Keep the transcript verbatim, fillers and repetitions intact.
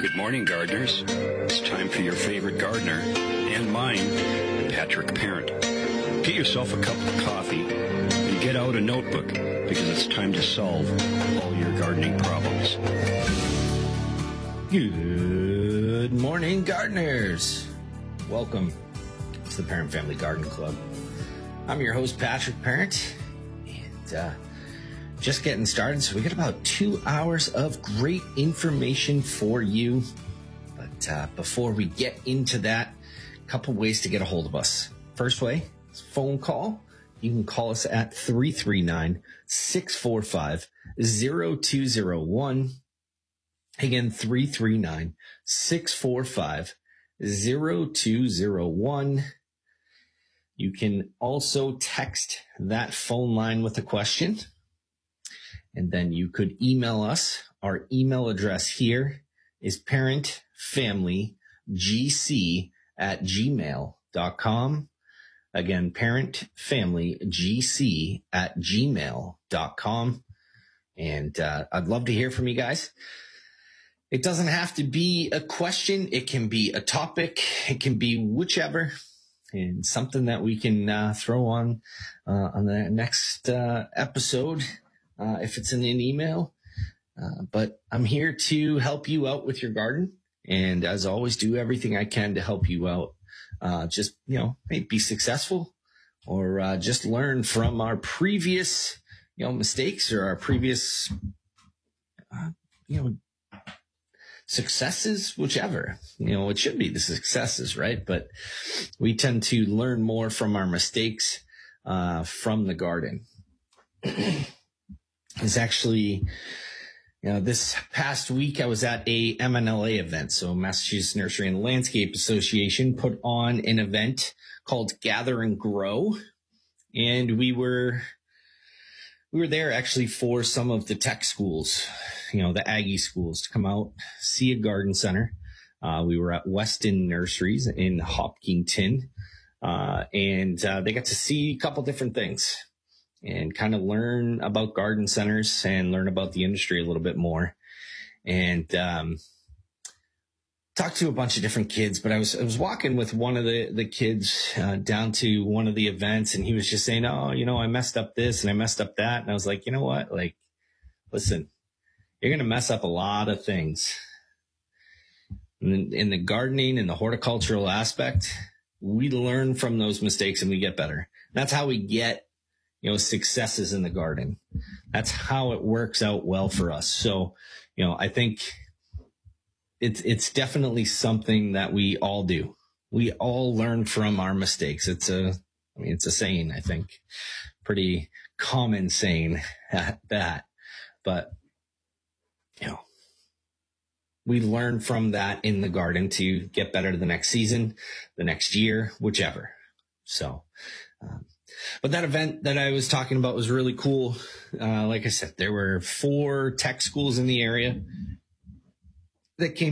Good morning, gardeners. It's time for your favorite gardener, and mine, Patrick Parent. Get yourself a cup of coffee and get out a notebook, because it's time to solve all your gardening problems. Good morning, gardeners. Welcome to the Parent Family Garden Club. I'm your host, Patrick Parent, and uh, just getting started. So we got about two hours of great information for you. But uh, before we get into that, a couple ways to get a hold of us. First way is phone call. You can call us at three three nine, six four five, zero two zero one. Again, three three nine, six four five, zero two zero one. You can also text that phone line with a question. And then you could email us. Our email address here is parentfamilygc at gmail dot com. Again, parentfamilygc at gmail dot com. And uh, I'd love to hear from you guys. It doesn't have to be a question. It can be a topic. It can be whichever. And something that we can uh, throw on uh, on the next uh, episode. Uh, if it's in an email, uh, but I'm here to help you out with your garden. And as always, do everything I can to help you out. Uh, just, you know, maybe be successful or, uh, just learn from our previous, you know, mistakes or our previous, uh, you know, successes, whichever, you know, it should be the successes, right? But we tend to learn more from our mistakes, uh, from the garden. Is actually, you know, this past week I was at a M N L A event. So Massachusetts Nursery and Landscape Association put on an event called Gather and Grow. And we were, we were there actually for some of the tech schools, you know, the Aggie schools to come out, see a garden center. Uh, we were at Weston Nurseries in Hopkinton. Uh, and, uh, they got to see a couple different things. And kind of learn about garden centers and learn about the industry a little bit more. And, um, talked to a bunch of different kids, but I was, I was walking with one of the, the kids, uh, down to one of the events, and he was just saying, oh, you know, I messed up this and I messed up that. And I was like, you know what? Like, listen, you're going to mess up a lot of things. In, in the gardening and the horticultural aspect, we learn from those mistakes and we get better. That's how we get, you know, successes in the garden. That's how it works out well for us. So, you know, I think it's, it's definitely something that we all do. We all learn from our mistakes. It's a, I mean, it's a saying, I think, pretty common saying at that, but, you know, we learn from that in the garden to get better the next season, the next year, whichever. So, um, But that event that I was talking about was really cool. Uh, like I said, there were four tech schools in the area that came